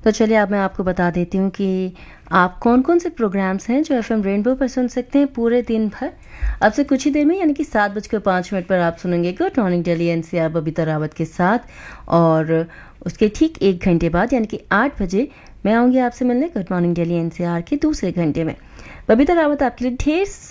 तो चलिए अब मैं आपको बता देती हूँ कि आप कौन कौन से प्रोग्राम्स हैं जो एफएम रेनबो पर सुन सकते हैं पूरे दिन भर। अब से कुछ ही देर में यानी कि 7:05 पर आप सुनेंगे good morning Delhi NCR Babita Rawat के साथ। और उसके ठीक 1 घंटे बाद यानी कि 8 बजे मैं आऊँगी आपसे मिलने गुड मॉर्निंग दिल्ली एनसीआर के दूसरे घंटे में। बबीता रावत आपके लिए ढेर